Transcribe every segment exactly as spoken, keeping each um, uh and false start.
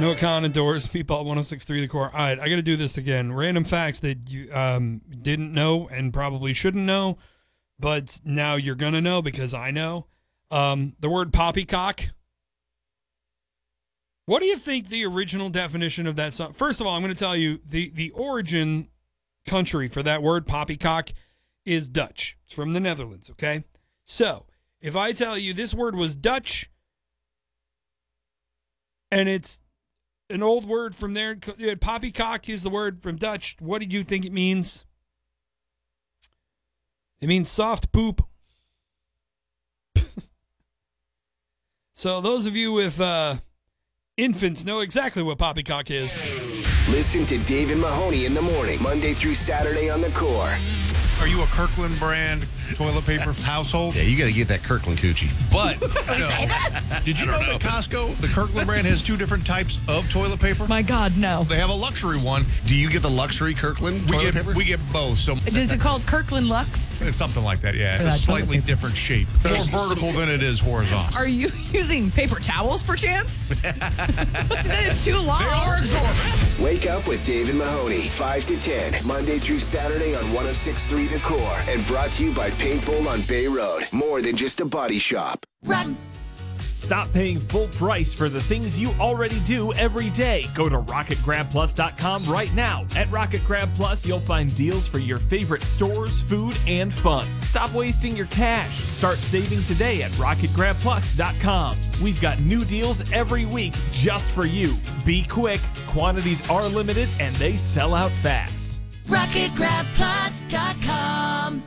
Noah Khan and Doors, People one oh six point three The Core. All right, I got to do this again. Random facts that you um, didn't know and probably shouldn't know, but now you're going to know because I know. Um, the word poppycock. What do you think the original definition of that song? First of all, I'm going to tell you the, the origin country for that word poppycock is Dutch. It's from the Netherlands, okay? So, if I tell you this word was Dutch and it's an old word from there, poppycock is the word from Dutch, what do you think it means? It means soft poop. So those of you with uh, infants know exactly what poppycock is. Listen to Dave and Mahoney in the morning, Monday through Saturday on The Core. Are you a Kirkland brand toilet paper household? Yeah, you got to get that Kirkland coochie. But no. Did you know, know that Costco, the Kirkland brand, has two different types of toilet paper? My God, no. They have a luxury one. Do you get the luxury Kirkland We toilet get paper? we get both. So Is it called Kirkland Lux? it's something like that. Yeah, it's For a that toilet slightly paper. different shape, more vertical than it is horizontal. Are you using paper towels, perchance? You said it's too long. They are exorbitant. Wake up with Dave and Mahoney, five to ten, Monday through Saturday on one oh six point three The Core. And brought to you by Paintball on Bay Road. More than just a body shop. Run. Stop paying full price for the things you already do every day. Go to rocket grab plus dot com right now. At Rocket Grab Plus, you'll find deals for your favorite stores, food, and fun. Stop wasting your cash. Start saving today at rocket grab plus dot com. We've got new deals every week just for you. Be quick. Quantities are limited and they sell out fast. rocket grab plus dot com.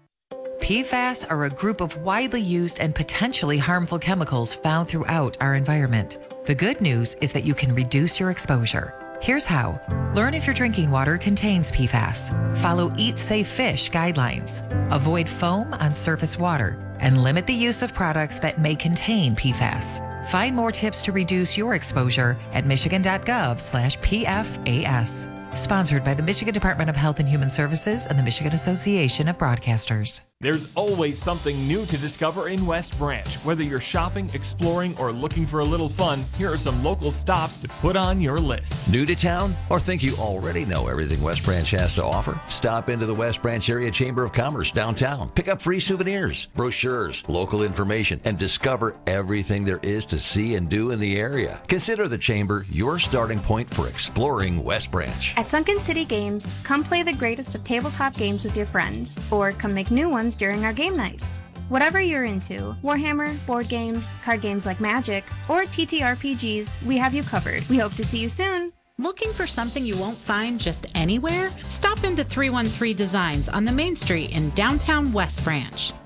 P FAS are a group of widely used and potentially harmful chemicals found throughout our environment. The good news is that you can reduce your exposure. Here's how. Learn if your drinking water contains P FAS. Follow Eat Safe Fish guidelines. Avoid foam on surface water. And limit the use of products that may contain P FAS. Find more tips to reduce your exposure at michigan.gov slash PFAS. Sponsored by the Michigan Department of Health and Human Services and the Michigan Association of Broadcasters. There's always something new to discover in West Branch. Whether you're shopping, exploring, or looking for a little fun, here are some local stops to put on your list. New to town? Or think you already know everything West Branch has to offer? Stop into the West Branch Area Chamber of Commerce downtown. Pick up free souvenirs, brochures, local information, and discover everything there is to see and do in the area. Consider the Chamber your starting point for exploring West Branch. At Sunken City Games, come play the greatest of tabletop games with your friends, or come make new ones during our game nights. Whatever you're into, Warhammer, board games, card games like Magic, or T T R P Gs, we have you covered. We hope to see you soon. Looking for something you won't find just anywhere? Stop into three one three Designs on the Main Street in downtown West Branch.